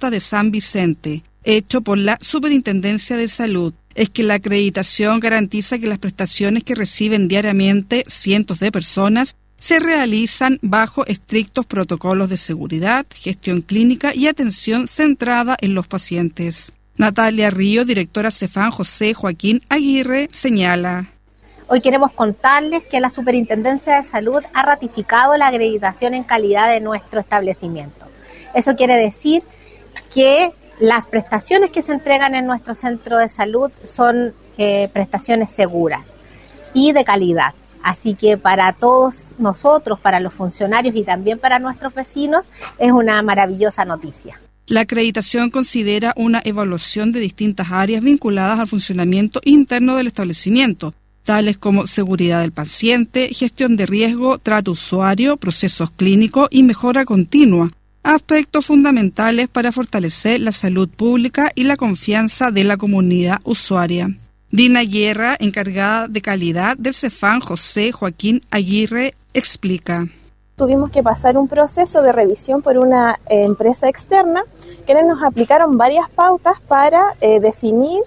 Costa de San Vicente, hecho por la Superintendencia de Salud, es que la acreditación garantiza que las prestaciones que reciben diariamente cientos de personas se realizan bajo estrictos protocolos de seguridad, gestión clínica y atención centrada en los pacientes. Natalia Río, directora CEFAM José Joaquín Aguirre, señala: Hoy queremos contarles que la Superintendencia de Salud ha ratificado la acreditación en calidad de nuestro establecimiento. Eso quiere decir que las prestaciones que se entregan en nuestro centro de salud son prestaciones seguras y de calidad. Así que para todos nosotros, para los funcionarios y también para nuestros vecinos, es una maravillosa noticia. La acreditación considera una evaluación de distintas áreas vinculadas al funcionamiento interno del establecimiento, tales como seguridad del paciente, gestión de riesgo, trato usuario, procesos clínicos y mejora continua, aspectos fundamentales para fortalecer la salud pública y la confianza de la comunidad usuaria. Dina Guerra, encargada de calidad del CEFAM José Joaquín Aguirre, explica: Tuvimos que pasar un proceso de revisión por una empresa externa que nos aplicaron varias pautas para definir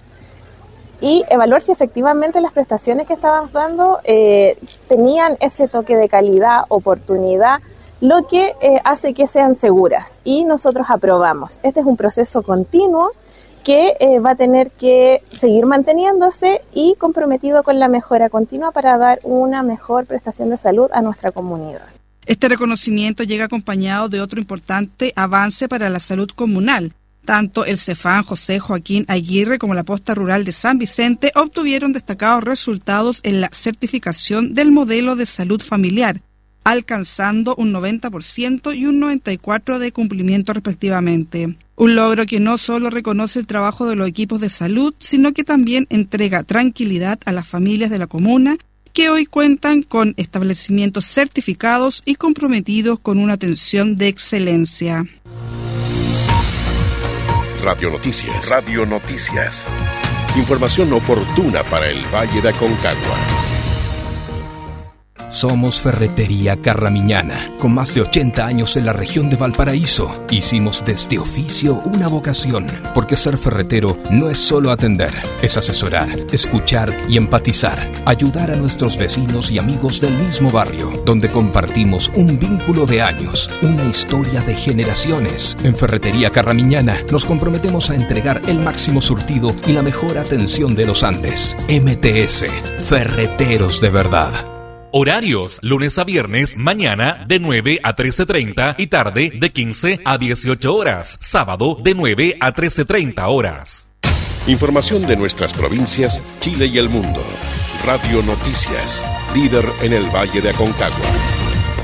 y evaluar si efectivamente las prestaciones que estábamos dando tenían ese toque de calidad, oportunidad, lo que hace que sean seguras, y nosotros aprobamos. Este es un proceso continuo que va a tener que seguir manteniéndose y comprometido con la mejora continua para dar una mejor prestación de salud a nuestra comunidad. Este reconocimiento llega acompañado de otro importante avance para la salud comunal. Tanto el CEFAM José Joaquín Aguirre como la Posta Rural de San Vicente obtuvieron destacados resultados en la certificación del modelo de salud familiar, alcanzando un 90% y un 94% de cumplimiento respectivamente. Un logro que no solo reconoce el trabajo de los equipos de salud, sino que también entrega tranquilidad a las familias de la comuna, que hoy cuentan con establecimientos certificados y comprometidos con una atención de excelencia. Radio Noticias. Radio Noticias. Información oportuna para el Valle de Aconcagua. Somos Ferretería Carramiñana, con más de 80 años en la región de Valparaíso. Hicimos de este oficio una vocación, porque ser ferretero no es solo atender, es asesorar, escuchar y empatizar, ayudar a nuestros vecinos y amigos del mismo barrio, donde compartimos un vínculo de años, una historia de generaciones. En Ferretería Carramiñana nos comprometemos a entregar el máximo surtido y la mejor atención de los Andes. MTS, Ferreteros de verdad. Horarios: lunes a viernes, mañana de 9 a 13:30 y tarde de 15 a 18 horas. Sábado de 9 a 13:30 horas. Información de nuestras provincias, Chile y el mundo. Radio Noticias, líder en el Valle de Aconcagua.